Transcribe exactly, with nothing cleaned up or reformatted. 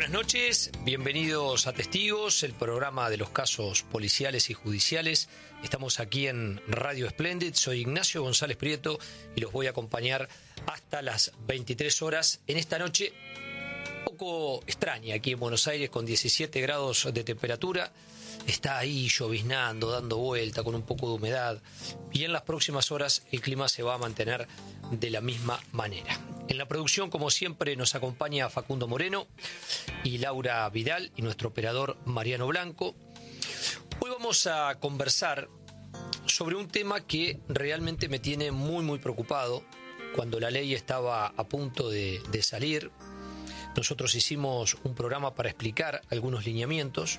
Buenas noches, bienvenidos a Testigos, el programa de los casos policiales y judiciales. Estamos aquí en Radio Splendid, soy Ignacio González Prieto y los voy a acompañar hasta las veintitrés horas en esta noche un poco extraña aquí en Buenos Aires con diecisiete grados de temperatura. Está ahí lloviznando, dando vuelta con un poco de humedad y en las próximas horas el clima se va a mantener de la misma manera. En la producción, como siempre, nos acompaña Facundo Moreno y Laura Vidal y nuestro operador Mariano Blanco. Hoy vamos a conversar sobre un tema que realmente me tiene muy muy preocupado. Cuando la ley estaba a punto de, de salir, nosotros hicimos un programa para explicar algunos lineamientos